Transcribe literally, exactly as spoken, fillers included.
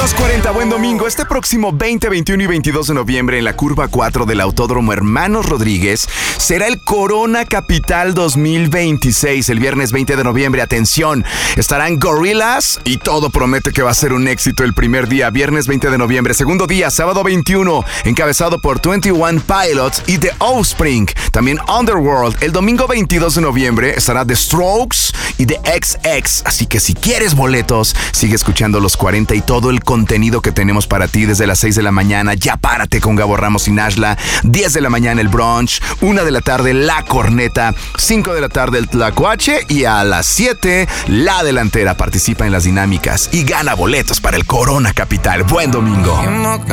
Los cuarenta, buen domingo. Este próximo veinte, veintiuno y veintidós de noviembre en la curva cuatro del Autódromo Hermanos Rodríguez será el Corona Capital dos mil veintiséis. El viernes veinte de noviembre, atención, estarán Gorillaz y todo promete que va a ser un éxito el primer día. Viernes veinte de noviembre, segundo día, sábado veintiuno, encabezado por veintiuno Pilots y The Offspring. También Underworld. El domingo veintidós de noviembre estará The Strokes y The X X. Así que si quieres boletos, sigue escuchando Los cuarenta y todo el contenido que tenemos para ti desde las seis de la mañana. Ya párate con Gabo Ramos y Nashla. diez de la mañana el brunch, una de la tarde la corneta, cinco de la tarde el tlacuache y a las siete la delantera. Participa en las dinámicas y gana boletos para el Corona Capital. Buen domingo.